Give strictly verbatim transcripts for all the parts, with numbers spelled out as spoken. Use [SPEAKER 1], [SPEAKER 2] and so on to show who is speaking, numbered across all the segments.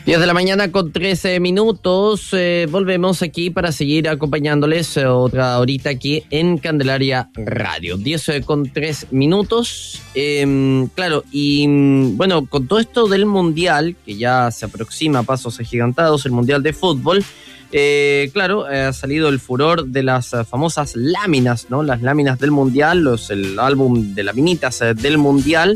[SPEAKER 1] diez de la mañana con trece minutos, eh, volvemos aquí para seguir acompañándoles eh, otra horita aquí en Candelaria Radio. diez eh, con tres minutos, eh, claro, y bueno, con todo esto del Mundial, que ya se aproxima a pasos agigantados, el Mundial de Fútbol, eh, claro, eh, ha salido el furor de las uh, famosas láminas, ¿no? Las láminas del Mundial, los, el álbum de laminitas eh, del Mundial.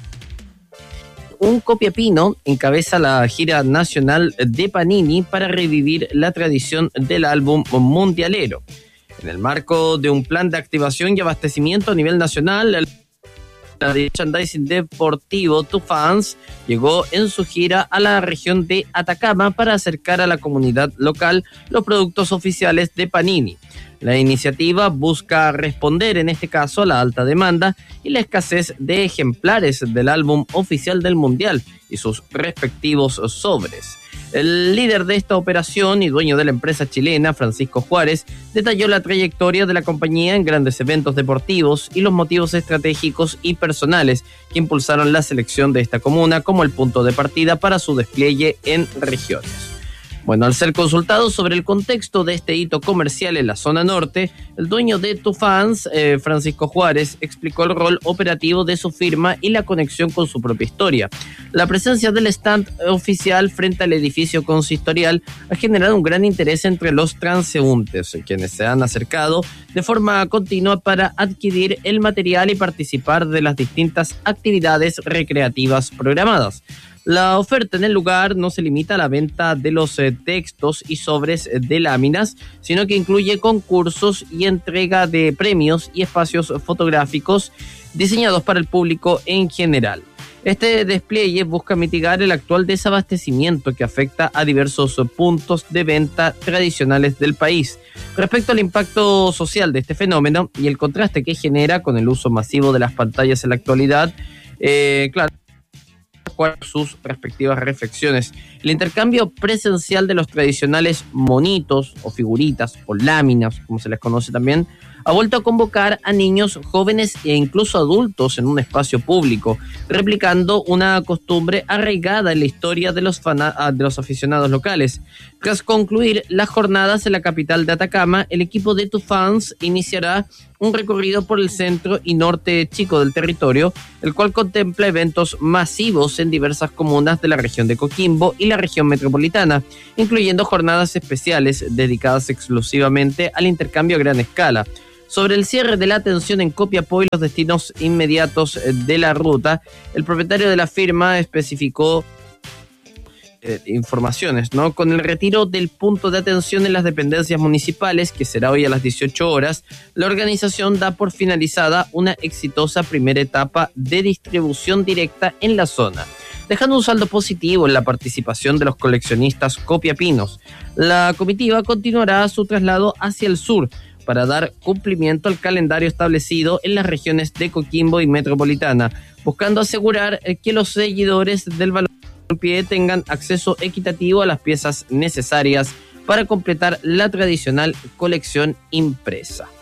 [SPEAKER 1] Un Copiapino encabeza la gira nacional de Panini para revivir la tradición del álbum mundialero. En el marco de un plan de activación y abastecimiento a nivel nacional, el merchandising deportivo Two Fans llegó en su gira a la región de Atacama para acercar a la comunidad local los productos oficiales de Panini. La iniciativa busca responder en este caso a la alta demanda y la escasez de ejemplares del álbum oficial del Mundial y sus respectivos sobres. El líder de esta operación y dueño de la empresa chilena, Francisco Juárez, detalló la trayectoria de la compañía en grandes eventos deportivos y los motivos estratégicos y personales que impulsaron la selección de esta comuna como el punto de partida para su despliegue en regiones. Bueno, al ser consultado sobre el contexto de este hito comercial en la zona norte, el dueño de Two Fans, eh, Francisco Juárez, explicó el rol operativo de su firma y la conexión con su propia historia. La presencia del stand oficial frente al edificio consistorial ha generado un gran interés entre los transeúntes, quienes se han acercado de forma continua para adquirir el material y participar de las distintas actividades recreativas programadas. La oferta en el lugar no se limita a la venta de los eh, textos y sobres eh, de láminas, sino que incluye concursos y entrega de premios y espacios fotográficos diseñados para el público en general. Este despliegue busca mitigar el actual desabastecimiento que afecta a diversos puntos de venta tradicionales del país. Respecto al impacto social de este fenómeno y el contraste que genera con el uso masivo de las pantallas en la actualidad, eh, claro, sus respectivas reflexiones. El intercambio presencial de los tradicionales monitos o figuritas o láminas, como se les conoce también, ha vuelto a convocar a niños, jóvenes e incluso adultos en un espacio público, replicando una costumbre arraigada en la historia de los, fana- de los aficionados locales. Tras concluir las jornadas en la capital de Atacama, el equipo de Two Fans iniciará un recorrido por el centro y norte chico del territorio, el cual contempla eventos masivos en diversas comunas de la región de Coquimbo y la región metropolitana, incluyendo jornadas especiales dedicadas exclusivamente al intercambio a gran escala. Sobre el cierre de la atención en Copiapó y los destinos inmediatos de la ruta, el propietario de la firma especificó eh, informaciones, ¿no? Con el retiro del punto de atención en las dependencias municipales, que será hoy a las dieciocho horas, la organización da por finalizada una exitosa primera etapa de distribución directa en la zona, dejando un saldo positivo en la participación de los coleccionistas copiapinos. La comitiva continuará su traslado hacia el sur para dar cumplimiento al calendario establecido en las regiones de Coquimbo y Metropolitana, buscando asegurar que los seguidores del Balompié tengan acceso equitativo a las piezas necesarias para completar la tradicional colección impresa.